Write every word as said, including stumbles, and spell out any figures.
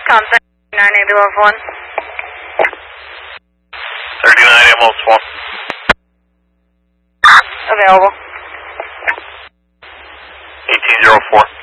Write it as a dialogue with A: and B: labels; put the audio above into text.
A: Tom, thirty-nine ambulance one.
B: thirty-nine ambulance one.
A: Available.
B: eighteen zero four.